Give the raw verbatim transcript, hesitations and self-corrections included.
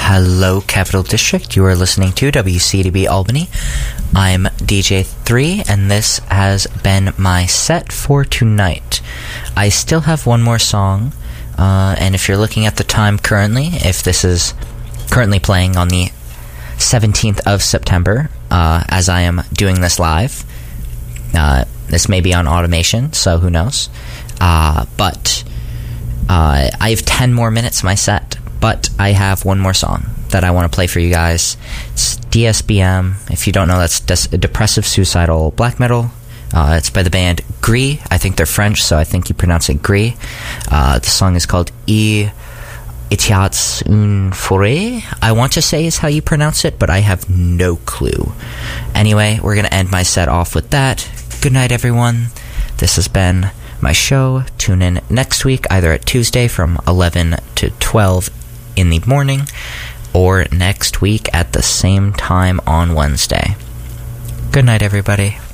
Hello, Capital District. You are listening to W C D B Albany. I'm D J three, and this has been my set for tonight. I still have one more song, uh, and if you're looking at the time currently, if this is currently playing on the seventeenth of September, uh, as I am doing this live, uh, this may be on automation, so who knows. Uh, but uh, I have ten more minutes of my set. But I have one more song that I want to play for you guys. It's D S B M. If you don't know, that's des- Depressive Suicidal Black Metal. Uh, it's by the band Gris. I think they're French, so I think you pronounce it Gris. Uh, the song is called E Etiats une forêt. I want to say is how you pronounce it, but I have no clue. Anyway, we're going to end my set off with that. Good night, everyone. This has been my show. Tune in next week, either at Tuesday from eleven to twelve in the morning, or next week at the same time on Wednesday. Good night, everybody.